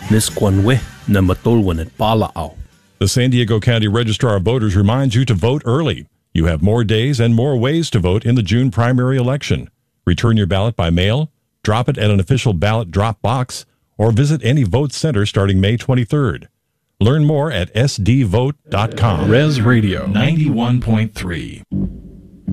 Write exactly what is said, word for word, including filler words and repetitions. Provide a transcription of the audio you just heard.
Nisquanwe na matulwan at Palao. The San Diego County Registrar of Voters reminds you to vote early. You have more days and more ways to vote in the June primary election. Return your ballot by mail, drop it at an official ballot drop box, or visit any vote center starting May twenty-third. Learn more at s d vote dot com. Res Radio ninety-one point three.